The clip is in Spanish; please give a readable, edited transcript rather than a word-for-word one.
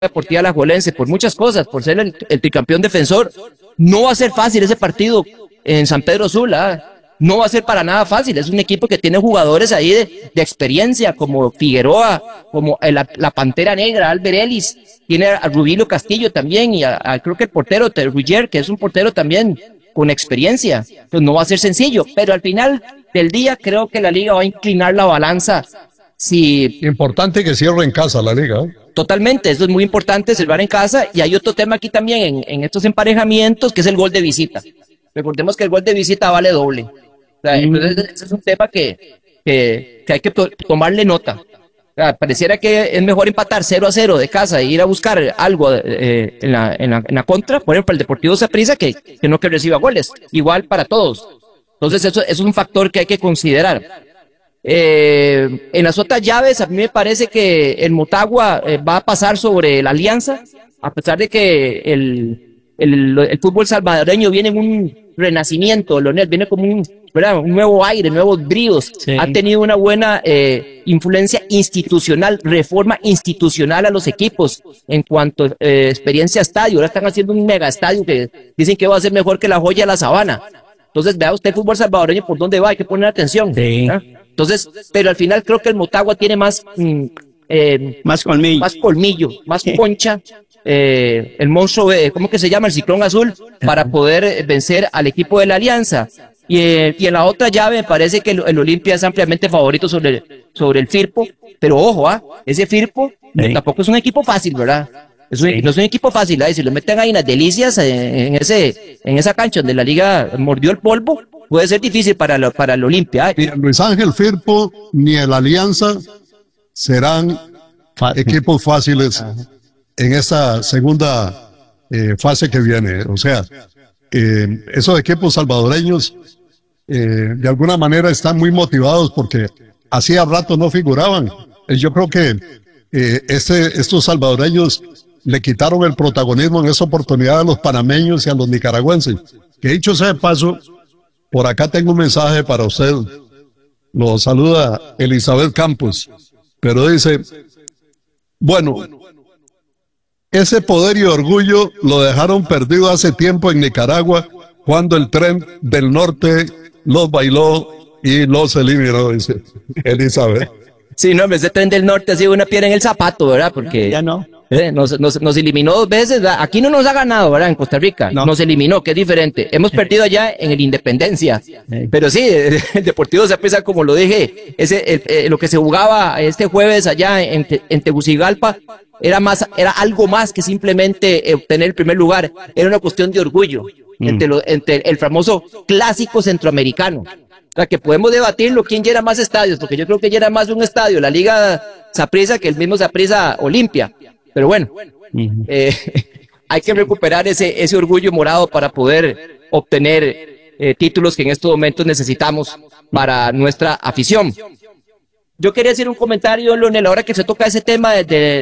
Deportiva Alajuelense, por muchas cosas, por ser el tricampeón defensor. No va a ser fácil ese partido en San Pedro Sula. No va a ser para nada fácil. Es un equipo que tiene jugadores ahí de experiencia, como Figueroa, como la Pantera Negra, Albert Ellis. Tiene a Rubilio Castillo también, y creo que el portero Ruggier, que es un portero también con experiencia. Pues no va a ser sencillo, pero al final del día creo que la liga va a inclinar la balanza. Si Importante que cierre en casa la liga, ¿eh? Totalmente, eso es muy importante, salvar en casa. Y hay otro tema aquí también en estos emparejamientos, que es el gol de visita. Recordemos que el gol de visita vale doble. O sea, entonces ese es un tema que hay que tomarle nota. O sea, pareciera que es mejor empatar 0-0 de casa e ir a buscar algo en la contra, por ejemplo, el Deportivo Saprissa, que no que reciba goles. Igual para todos. Entonces eso es un factor que hay que considerar. En las otras llaves, a mí me parece que el Motagua va a pasar sobre la Alianza, a pesar de que el fútbol salvadoreño viene en un renacimiento, Leonel, viene como un nuevo aire, nuevos bríos. Sí. Ha tenido una buena influencia institucional, reforma institucional a los equipos en cuanto a experiencia estadio. Ahora están haciendo un mega estadio que dicen que va a ser mejor que la Joya de la Sabana. Entonces, vea usted el fútbol salvadoreño por dónde va, hay que poner atención. Sí. Entonces, pero al final creo que el Motagua tiene más colmillo, más concha, el monstruo, ¿cómo que se llama? El Ciclón Azul, para poder vencer al equipo de la Alianza. Y en la otra llave me parece que el Olimpia es ampliamente favorito sobre el Firpo, pero ojo, ese Firpo tampoco es un equipo fácil, ¿verdad? No es un equipo fácil, si lo meten ahí unas delicias en esa cancha donde la liga mordió el polvo, puede ser difícil para el Olimpia. Mira, Luis Ángel, Firpo ni el Alianza serán equipos fáciles en esta segunda fase que viene. O sea, esos equipos salvadoreños de alguna manera están muy motivados porque hacía rato no figuraban. Yo creo que estos salvadoreños le quitaron el protagonismo en esa oportunidad a los panameños y a los nicaragüenses. Que dicho sea de paso, por acá tengo un mensaje para usted. Lo saluda Elizabeth Campos, pero dice, bueno, ese poder y orgullo lo dejaron perdido hace tiempo en Nicaragua cuando el Tren del Norte los bailó y los eliminó, dice Elizabeth. Sí, no, ese Tren del Norte ha sido una piedra en el zapato, ¿verdad? Porque ya no. Nos eliminó 2 veces, ¿verdad? Aquí no nos ha ganado, ¿verdad? En Costa Rica, nos eliminó, que es diferente. Hemos perdido allá en el Independencia, pero sí, el Deportivo Saprissa, como lo dije, lo que se jugaba este jueves allá en Tegucigalpa, era algo más que simplemente obtener el primer lugar, era una cuestión de orgullo, entre el famoso clásico centroamericano. O sea, que podemos debatirlo, quién llena más estadios, porque yo creo que llena más un estadio la Liga Saprissa que el mismo Saprissa Olimpia. Pero bueno, hay que recuperar ese orgullo morado para poder obtener títulos que en estos momentos necesitamos para nuestra afición. Yo quería hacer un comentario, Leonel, ahora que se toca ese tema de